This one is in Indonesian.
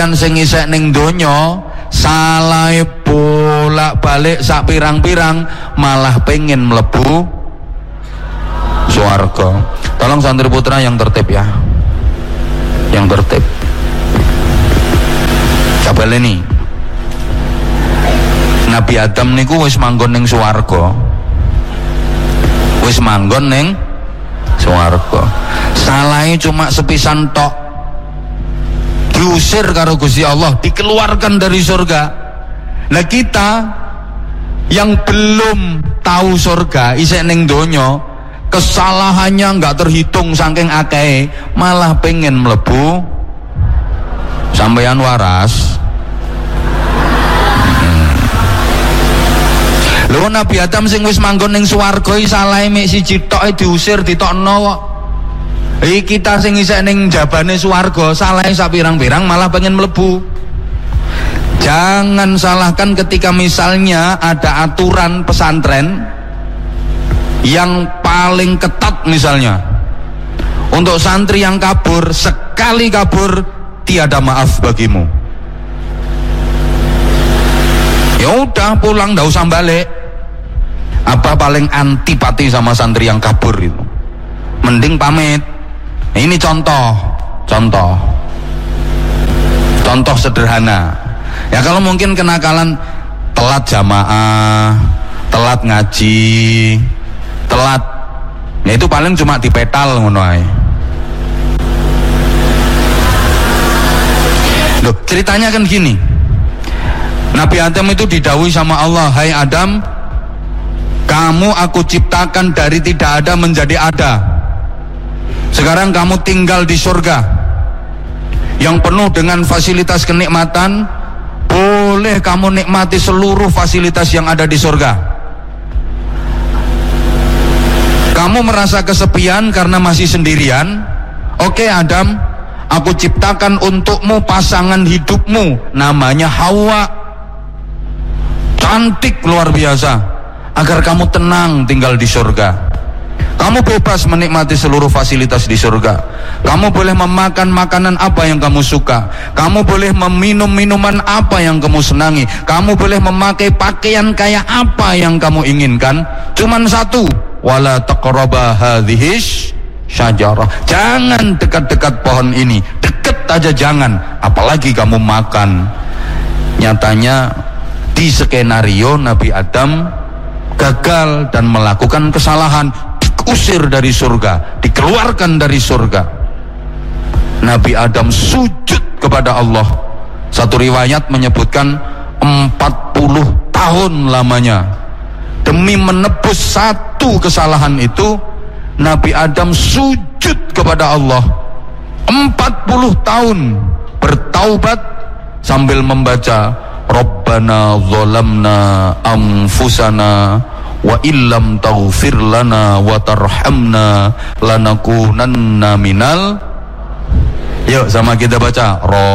sampeyan sing isek ning donya salah bolak-balik sak pirang-pirang malah pengen mlebu swarga. Tolong santri putra yang tertib ya, yang tertib. Coba ini Nabi Adam niku wis manggon ning swarga, wis manggon ning swarga. Salahe cuma sepisan tok, diusir karo Gusti Allah, dikeluarkan dari surga. Nah kita yang belum tahu surga isek ning donya, kesalahannya nggak terhitung saking akeh, malah pengen mlebu. Sampeyan waras. Lho Nabi Adam sing wis manggon ning swarga iki salahe mek siji tok diusir ditokno kok. Iki kita sing isek ning jabane swarga salahe sak pirang-pirang malah pengen mlebu. Jangan salahkan ketika misalnya ada aturan pesantren yang paling ketat misalnya. Untuk santri yang kabur, sekali kabur tiada maaf bagimu. Ya udah pulang, ndak usah balik. Apa paling antipati sama santri yang kabur itu? Mending pamit. Ini contoh sederhana. Ya kalau mungkin kenakalan telat jamaah, telat ngaji, telat, ya itu paling cuma dipetal ngono ae. Loh, ceritanya kan gini. Nabi Adam itu didhawuhi sama Allah, "Hai Adam, kamu aku ciptakan dari tidak ada menjadi ada. Sekarang kamu tinggal di surga yang penuh dengan fasilitas kenikmatan. Boleh kamu nikmati seluruh fasilitas yang ada di surga. Kamu merasa kesepian karena masih sendirian? Oke Adam, aku ciptakan untukmu pasangan hidupmu, namanya Hawa. Cantik luar biasa, agar kamu tenang tinggal di surga. Kamu bebas menikmati seluruh fasilitas di surga. Kamu boleh memakan makanan apa yang kamu suka. Kamu boleh meminum minuman apa yang kamu senangi. Kamu boleh memakai pakaian kayak apa yang kamu inginkan. Cuman satu, wala taqraba hadhihi syajarah. Jangan dekat-dekat pohon ini. Deket aja jangan, apalagi kamu makan. Nyatanya di skenario Nabi Adam gagal dan melakukan kesalahan, diusir dari surga, dikeluarkan dari surga. Nabi Adam sujud kepada Allah. Satu riwayat menyebutkan 40 tahun lamanya. Demi menebus satu kesalahan itu, Nabi Adam sujud kepada Allah 40 tahun bertaubat sambil membaca Rabbana zalamna anfusana wa illam taghfir lana wa tarhamna lanakunanna minal. Yuk sama kita baca